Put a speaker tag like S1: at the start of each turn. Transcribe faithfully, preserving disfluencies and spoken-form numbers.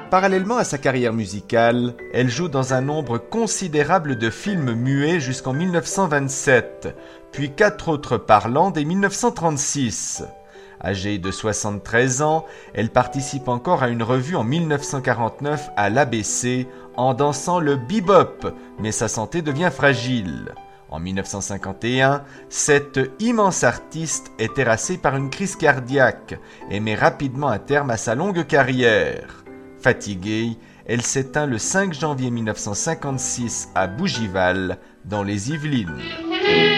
S1: Parallèlement à sa carrière musicale, elle joue dans un nombre considérable de films muets jusqu'en mille neuf cent vingt-sept, puis quatre autres parlants dès mille neuf cent trente-six. Âgée de soixante-treize ans, elle participe encore à une revue en mille neuf cent quarante-neuf à l'A B C en dansant le bebop, mais sa santé devient fragile. En mille neuf cent cinquante et un, cette immense artiste est terrassée par une crise cardiaque et met rapidement un terme à sa longue carrière. Fatiguée, elle s'éteint le cinq janvier mille neuf cent cinquante-six à Bougival, dans les Yvelines.